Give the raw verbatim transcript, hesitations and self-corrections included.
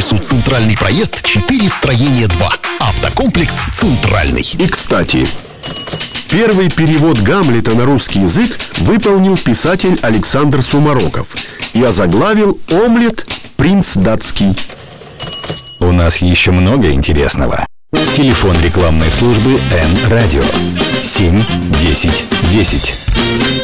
адресу Центральный проезд, четыре, строение два. Автокомплекс «Центральный». И, кстати, первый перевод Гамлета на русский язык выполнил писатель Александр Сумароков и озаглавил «Омлет. Принц датский». У нас еще много интересного. Телефон рекламной службы Эн Радио семь десять десять.